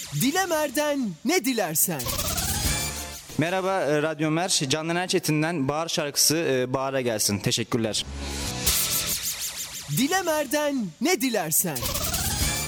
Dilemer'den ne dilersen. Merhaba Radyo Ömer. Candan Erçetin'den Bahar şarkısı Bahar'a gelsin. Teşekkürler. Dilemer'den ne dilersen.